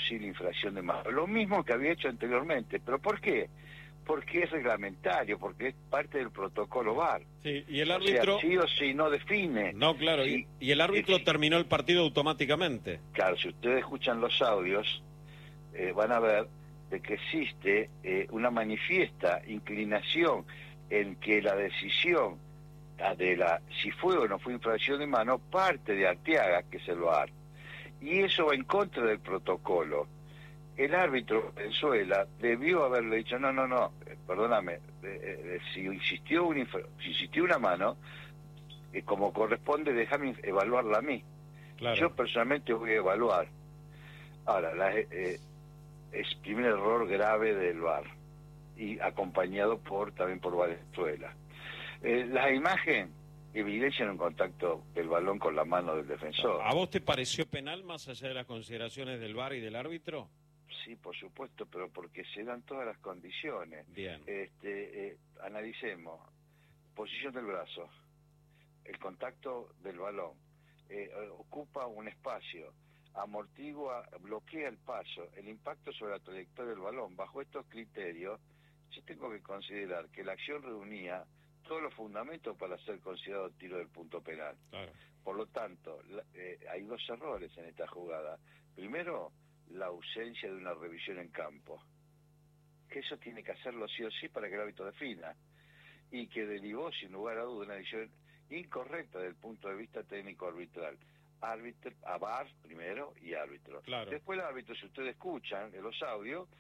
posible infracción de mano. Lo mismo que había hecho anteriormente. ¿Pero por qué? Porque es reglamentario, porque es parte del protocolo VAR. Sí, y el árbitro... O sea, sí o sí no define. No, claro, sí, y el árbitro terminó el partido automáticamente. Claro, si ustedes escuchan los audios, van a ver de que existe una manifiesta inclinación en que la decisión de si fue o no fue infracción de mano parte de Arteaga, que es el VAR. Y eso va en contra del protocolo. El árbitro Venezuela debió haberle dicho, no, perdóname, si insistió una mano, como corresponde, déjame evaluarla a mí. Claro. Yo personalmente voy a evaluar. Ahora, es primer error grave del VAR, y acompañado también por Venezuela. La imagen evidencian un contacto del balón con la mano del defensor. ¿A vos te pareció penal más allá de las consideraciones del VAR y del árbitro? Sí, por supuesto, pero porque se dan todas las condiciones. Bien. Analicemos. Posición del brazo, el contacto del balón, ocupa un espacio, amortigua, bloquea el paso, el impacto sobre la trayectoria del balón. Bajo estos criterios, yo tengo que considerar que la acción reunía todos los fundamentos para ser considerado tiro del punto penal. Claro. Por lo tanto, hay dos errores en esta jugada. Primero, la ausencia de una revisión en campo, que eso tiene que hacerlo sí o sí para que el árbitro defina, y que derivó sin lugar a duda una decisión incorrecta desde el punto de vista técnico-arbitral. Árbitro, a VAR primero y árbitro. Claro. Después el árbitro, si ustedes escuchan en los audios...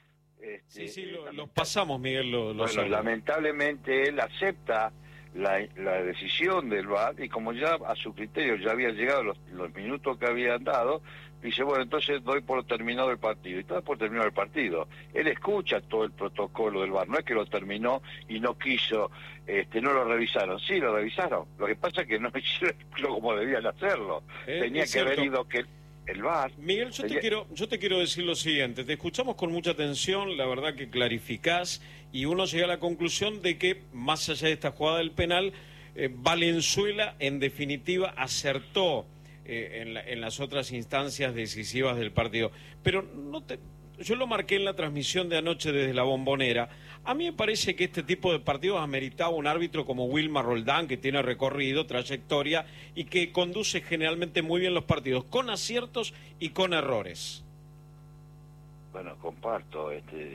los pasamos, Miguel, los audios. Lamentablemente él acepta la decisión del VAR, y como ya a su criterio ya había llegado los minutos que habían dado, dice, bueno, entonces doy por terminado el partido, y todo por terminado el partido. Él escucha todo el protocolo del VAR, no es que lo terminó y no quiso, no lo revisaron. Sí, lo revisaron, lo que pasa es que no hicieron como debían hacerlo. Tenía que haber ido el VAR. Miguel, yo te quiero decir lo siguiente, te escuchamos con mucha atención, la verdad que clarificás, y uno llega a la conclusión de que, más allá de esta jugada del penal, Valenzuela, en definitiva, acertó en las otras instancias decisivas del partido. Pero yo lo marqué en la transmisión de anoche desde la Bombonera. A mí me parece que este tipo de partidos ameritaba un árbitro como Wilmar Roldán, que tiene recorrido, trayectoria, y que conduce generalmente muy bien los partidos, con aciertos y con errores. Bueno, comparto.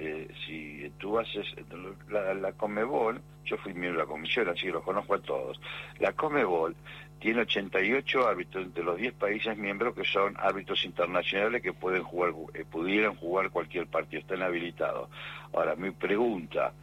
Si tú haces la Conmebol, yo fui miembro de la comisión, así que los conozco a todos. La Conmebol tiene 88 árbitros entre los 10 países miembros que son árbitros internacionales que pudieran jugar cualquier partido, están habilitados. Ahora, mi pregunta,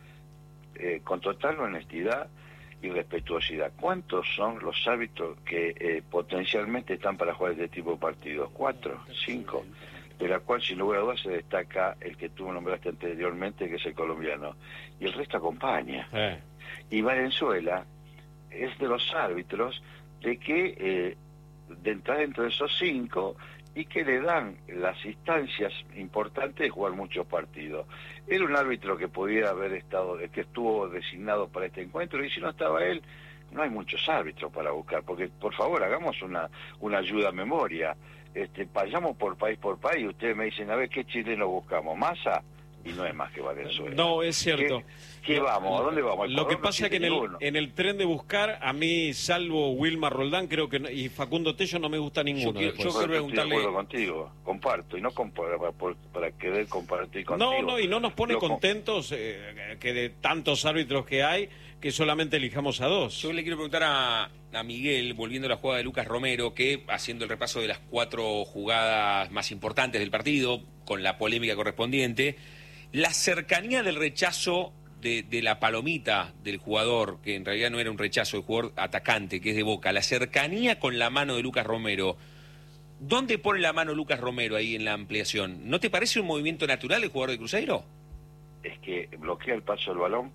con total honestidad y respetuosidad, ¿cuántos son los árbitros que potencialmente están para jugar este tipo de partidos? 4, 5, de la cual sin lugar a dudas se destaca el que tú nombraste anteriormente, que es el colombiano, y el resto acompaña. Y Valenzuela es de los árbitros de que de entrar dentro de esos 5 y que le dan las instancias importantes de jugar muchos partidos. Era un árbitro que podía haber estado, que estuvo designado para este encuentro, y si no estaba él, no hay muchos árbitros para buscar, porque por favor hagamos una ayuda a memoria, vayamos por país, ustedes me dicen, a ver, ¿qué chileno buscamos? ¿Massa? Y no es más que Valenzuela. No, es cierto. ¿Qué vamos? ¿A dónde vamos? Lo que pasa es que en el tren de buscar, a mí, salvo Wilmar Roldán, creo que y Facundo Tello, no me gusta ninguno. Yo quiero preguntarle... Estoy de acuerdo contigo, comparto, y no para querer compartir contigo. No, y no nos pone contentos que de tantos árbitros que hay, que solamente elijamos a 2. Yo le quiero preguntar a Miguel, volviendo a la jugada de Lucas Romero, que haciendo el repaso de las 4 jugadas más importantes del partido, con la polémica correspondiente, la cercanía del rechazo de la palomita del jugador, que en realidad no era un rechazo, el jugador atacante, que es de Boca, la cercanía con la mano de Lucas Romero, ¿dónde pone la mano Lucas Romero ahí en la ampliación? ¿No te parece un movimiento natural del jugador de Cruzeiro? Es que bloquea el paso del balón.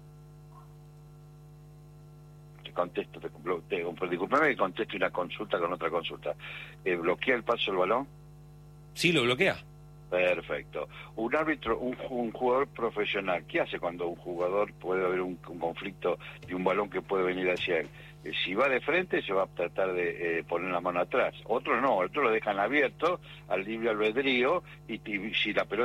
Te contesto, disculpame que conteste una consulta con otra consulta. ¿Bloquea el paso del balón? Sí, lo bloquea. Perfecto. Un árbitro, un jugador profesional, ¿qué hace cuando un jugador puede haber un conflicto de un balón que puede venir hacia él? Si va de frente, se va a tratar de poner la mano atrás. Otros no, otros lo dejan abierto al libre albedrío, y si la pelota